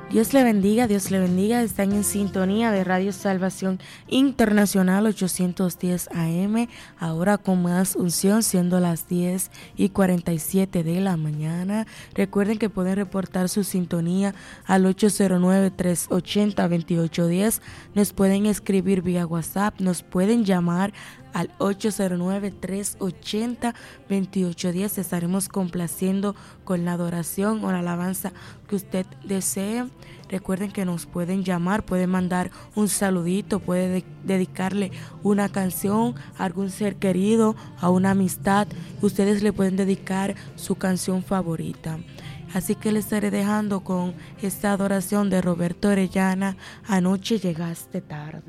Dios le bendiga, Dios le bendiga. Están en sintonía de Radio Salvación Internacional 810 AM, ahora con más unción, siendo las 10:47 de la mañana. Recuerden que pueden reportar su sintonía al 809-380-2810. Nos pueden escribir vía WhatsApp, nos pueden llamar al 809-380-2810. Estaremos complaciendo con la adoración o la alabanza que usted desee. Recuerden que nos pueden llamar, pueden mandar un saludito, puede dedicarle una canción a algún ser querido, a una amistad. Ustedes le pueden dedicar su canción favorita. Así que le estaré dejando con esta adoración de Roberto Orellana, Anoche llegaste tarde.